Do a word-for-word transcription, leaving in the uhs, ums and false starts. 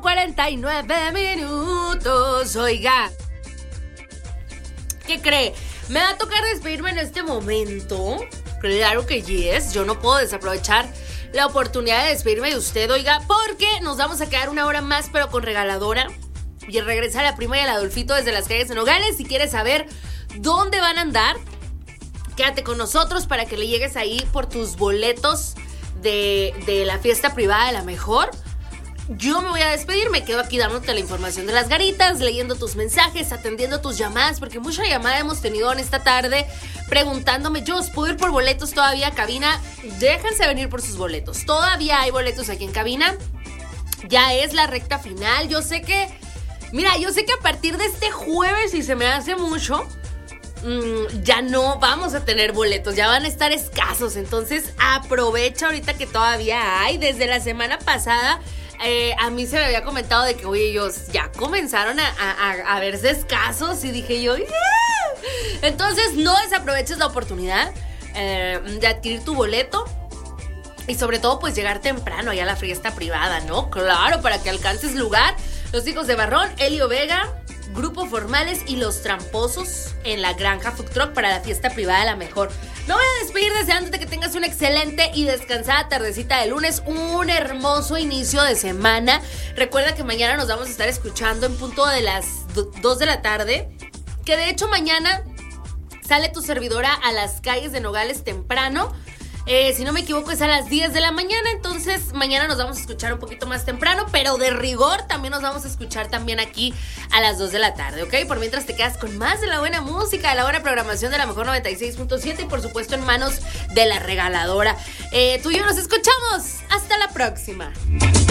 cuarenta y nueve minutos. Oiga, ¿qué cree? ¿Me va a tocar despedirme en este momento? Claro que yes, yo no puedo desaprovechar la oportunidad de despedirme de usted, oiga, porque nos vamos a quedar una hora más, pero con regaladora. Y regresa la prima y el Adolfito desde las calles de Nogales. Si quieres saber dónde van a andar, quédate con nosotros para que le llegues ahí por tus boletos de, de la fiesta privada de La Mejor. Yo me voy a despedir, me quedo aquí dándote la información de las garitas, leyendo tus mensajes, atendiendo tus llamadas, porque mucha llamada hemos tenido en esta tarde preguntándome, yo os puedo ir por boletos todavía a cabina. Déjense venir por sus boletos, todavía hay boletos aquí en cabina, ya es la recta final. Yo sé que, mira, yo sé que a partir de este jueves, si se me hace mucho, mmm, ya no vamos a tener boletos, ya van a estar escasos, entonces aprovecha ahorita que todavía hay. Desde la semana pasada Eh, a mí se me había comentado de que, oye, ellos ya comenzaron a, a, a verse escasos y dije yo, yeah. Entonces no desaproveches la oportunidad eh, de adquirir tu boleto y sobre todo pues llegar temprano allá a la fiesta privada, ¿no? Claro, para que alcances lugar. Los Hijos de Barrón, Elio Vega, Grupo Formales y Los Tramposos en la Granja Food Truck para la fiesta privada de La Mejor. Me voy a despedir deseándote que tengas una excelente y descansada tardecita de lunes, un hermoso inicio de semana. Recuerda que mañana nos vamos a estar escuchando en punto de las dos de la tarde, que de hecho mañana sale tu servidora a las calles de Nogales temprano. Eh, si no me equivoco es a las diez de la mañana, entonces mañana nos vamos a escuchar un poquito más temprano, pero de rigor también nos vamos a escuchar también aquí a las dos de la tarde, ¿ok? Por mientras te quedas con más de la buena música, de la buena programación de La Mejor noventa y seis punto siete y por supuesto en manos de la regaladora. Eh, tú y yo nos escuchamos. Hasta la próxima.